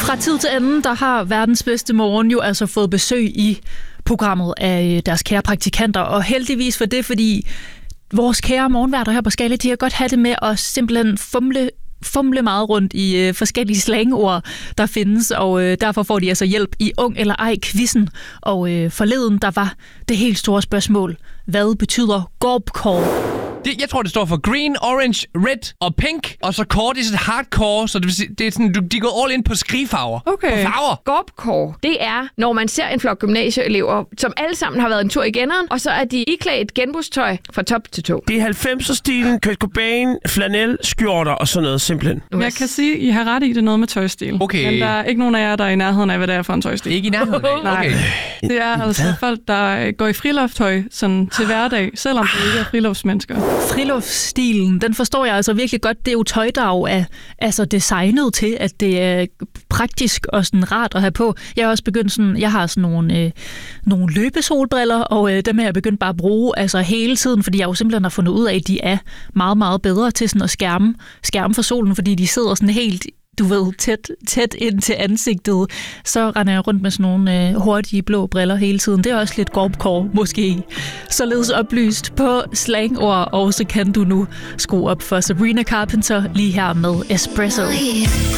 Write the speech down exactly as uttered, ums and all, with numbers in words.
Fra tid til anden, der har verdens bedste morgen jo altså fået besøg i programmet af deres kære praktikanter, og heldigvis for det, fordi vores kære morgenværter her på Skala, de har godt have det med at simpelthen fumle fumle meget rundt i øh, forskellige slangord, der findes, og øh, derfor får de altså hjælp i Ung eller ej-quizzen. Og øh, forleden, der var det helt store spørgsmål. Hvad betyder gorbkål? Det, jeg tror, det står for green, orange, red og pink. Og så kort er sådan hardcore, så det, det er sådan, de går all in på skrigfarver. Okay. På farver. Gorbkår, det er, når man ser en flok gymnasieelever, som alle sammen har været en tur i genneren, og så er de iklædt genbrugstøj fra top til tå. Det er halvfemser-stilen, Kurt Cobain, flanel, skjorter og sådan noget simpelthen. Jeg kan sige, I har ret i, det er noget med tøjstil. Okay. Men der er ikke nogen af jer, der er i nærheden af, hvad det er for en tøjstil. Ikke i nærheden af? Nej. Okay. Det er altså hvad? Folk, der går i friluftstøj sådan til hverdag, selvom de ikke er friluftsmennesker. Friluftsstilen, den forstår jeg altså virkelig godt. Det er jo tøj, der jo er altså designet til, at det er praktisk og sådan rart at have på. Jeg har også begyndt sådan, jeg har sådan nogle, øh, nogle løbesolbriller, og øh, dem har jeg begyndt bare at bruge altså hele tiden, fordi jeg jo simpelthen har fundet ud af, at de er meget, meget bedre til sådan at skærme, skærme for solen, fordi de sidder sådan helt, du ved, tæt, tæt ind til ansigtet. Så render jeg rundt med sådan nogle øh, hurtige blå briller hele tiden. Det er også lidt gorbkår, måske. Således oplyst på slangord, og så kan du nu skrue op for Sabrina Carpenter lige her med Espresso.